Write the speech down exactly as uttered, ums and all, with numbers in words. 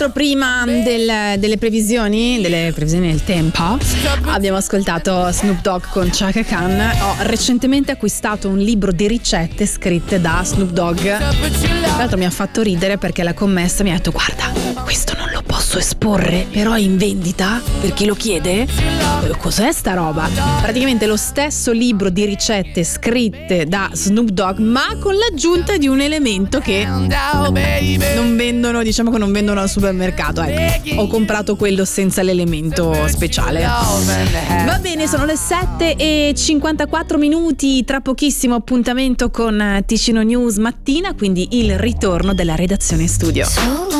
l'altro, prima del, delle previsioni, delle previsioni del tempo, abbiamo ascoltato Snoop Dogg con Chaka Khan. Ho recentemente acquistato un libro di ricette scritte da Snoop Dogg. Tra l'altro mi ha fatto ridere perché la commessa mi ha detto: guarda, questo non lo posso esporre, però è in vendita per chi lo chiede. Cos'è sta roba? Praticamente lo stesso libro di ricette scritte da Snoop Dogg, ma con l'aggiunta di un elemento che non vendono, diciamo che non vendono al supermercato. Ecco, ho comprato quello senza l'elemento speciale. Va bene, sono le sette e cinquantaquattro minuti. Tra pochissimo appuntamento con Ticino News mattina, quindi il ritorno della redazione in studio.